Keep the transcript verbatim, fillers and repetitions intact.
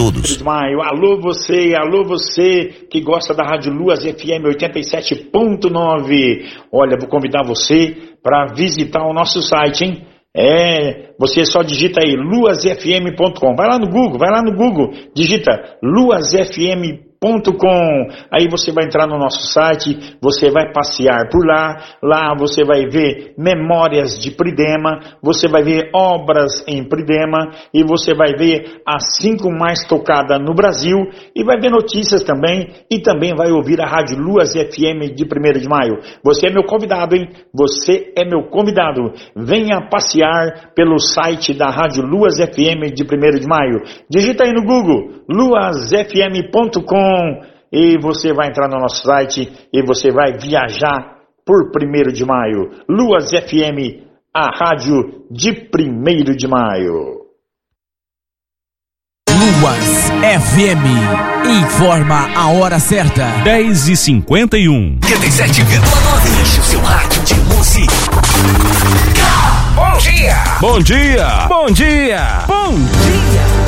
todos. Maio, alô você, alô você que gosta da Rádio Luas F M oitenta e sete ponto nove. Olha, vou convidar você para visitar o nosso site, hein? É, você só digita aí luas f m ponto com. Vai lá no Google, vai lá no Google, digita luas f m ponto com. Aí você vai entrar no nosso site, você vai passear por lá, lá você vai ver memórias de Pridema, você vai ver obras em Pridema e você vai ver as cinco mais tocadas no Brasil e vai ver notícias também e também vai ouvir a Rádio Luas F M de primeiro de maio. Você é meu convidado, hein? Você é meu convidado. Venha passear pelo site da Rádio Luas F M de primeiro de maio. Digita aí no Google, luas f m ponto com. E você vai entrar no nosso site e você vai viajar por primeiro de maio. Luas F M, a rádio de primeiro de maio. Luas F M informa a hora certa. dez e cinquenta e um. oitenta e sete vírgula nove. Enche o seu rádio de música. Bom dia! Bom dia! Bom dia! Bom dia!